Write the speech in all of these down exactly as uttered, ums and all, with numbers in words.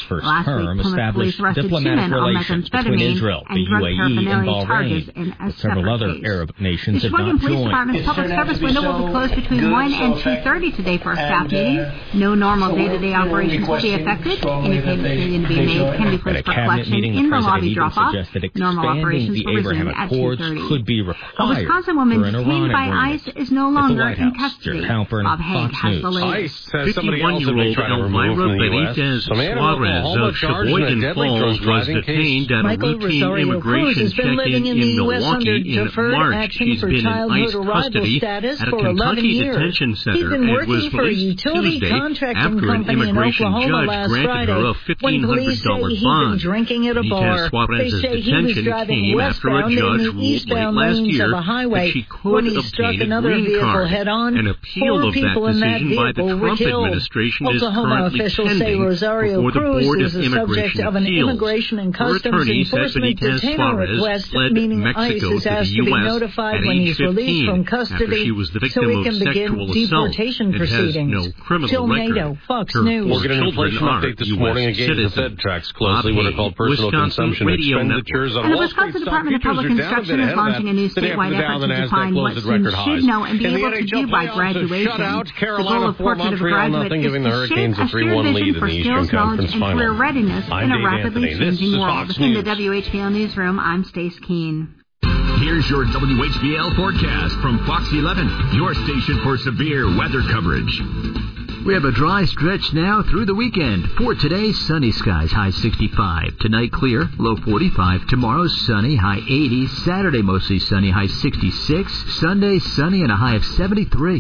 first Last term, week, established diplomatic relations between Israel, the U A E, and Bahrain, with several other case. Arab nations the have not Sheboygan Police joined. Department's public service window so will be closed between one and two thirty today for a staff meeting. No normal so day-to-day operations will be affected. Any payments needing to be made can be placed for collection meeting, in the lobby drop-off. Normal operations will resume at two thirty. Could be required a Wisconsin woman detained by ICE is no longer in custody. Bob Haig has the latest. fifty-one-year-old Elvira Benitez Suarez of Sheboygan Falls was detained at a routine immigration check-in in Milwaukee in March. She's been in ICE custody at a Kentucky detention center and was released Tuesday after an immigration judge granted her a fifteen hundred dollars bond. Benitez Suarez's detention came after a judge ruled late last year that she could obtain a green card. An appeal of that decision by the Trump administration is currently pending before the Board of Immigration Appeals. Her attorney said Benitez Suarez fled Mexico to the U S at age fifteen after she was the victim of sexual assault and has no criminal record. Her We'll get an inflation update this morning. Again, the Fed tracks closely what are called personal consumption expenditures. And the Wisconsin Department of Public Instruction is launching a new statewide effort to define what students should know and be able to do by graduation. The goal of Portrait of a Graduate is to shape a shared vision for skills, knowledge, and career readiness in a rapidly changing world. In the W H B L Newsroom, I'm Stace Keene. Here's your W H B L forecast from Fox eleven, your station for severe weather coverage. We have a dry stretch now through the weekend. For today, sunny skies, high sixty-five. Tonight, clear, low forty-five. Tomorrow, sunny, high eighty. Saturday, mostly sunny, high sixty-six. Sunday, sunny, and a high of seventy-three.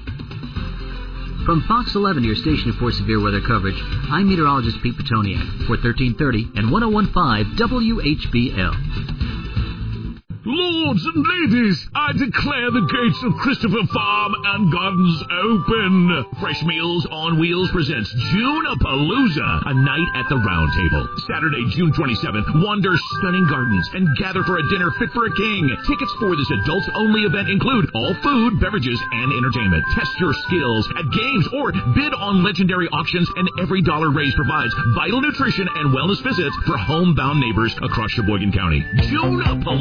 From Fox eleven, your station for severe weather coverage, I'm meteorologist Pete Petoniak for thirteen thirty and ten fifteen W H B L. Lords and ladies, I declare the gates of Christopher Farm and Gardens open. Fresh Meals on Wheels presents June-a-Palooza, a night at the Round Table. Saturday, June twenty-seventh, wander stunning gardens and gather for a dinner fit for a king. Tickets for this adults-only event include all food, beverages, and entertainment. Test your skills at games or bid on legendary auctions, and every dollar raised provides vital nutrition and wellness visits for homebound neighbors across Sheboygan County. June-a-Palooza.